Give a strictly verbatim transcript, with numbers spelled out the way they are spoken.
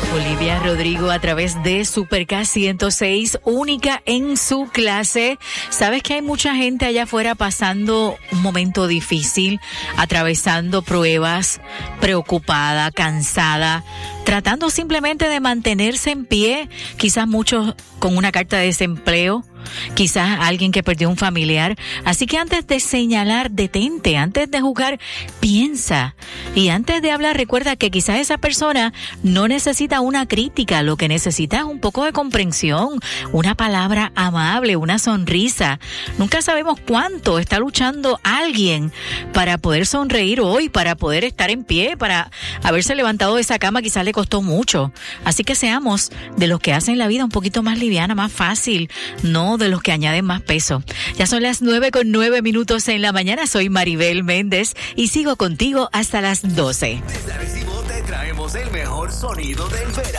Olivia Rodrigo a través de Super K ciento seis, única en su clase. Sabes que hay mucha gente allá afuera pasando un momento difícil, atravesando pruebas, preocupada, cansada, tratando simplemente de mantenerse en pie, quizás muchos con una carta de desempleo, quizás alguien que perdió un familiar. Así que antes de señalar, detente. Antes de juzgar, piensa. Y antes de hablar, recuerda que quizás esa persona no necesita una crítica. Lo que necesita es un poco de comprensión, una palabra amable, una sonrisa. Nunca sabemos cuánto está luchando alguien para poder sonreír hoy, para poder estar en pie, para haberse levantado de esa cama. Quizás le costó mucho. Así que seamos de los que hacen la vida un poquito más liviana, más fácil, no de los que añaden más peso. Ya son las nueve con nueve minutos en la mañana. Soy Maribel Méndez y sigo contigo hasta las doce. Desde Arecibo te traemos el mejor sonido del verano.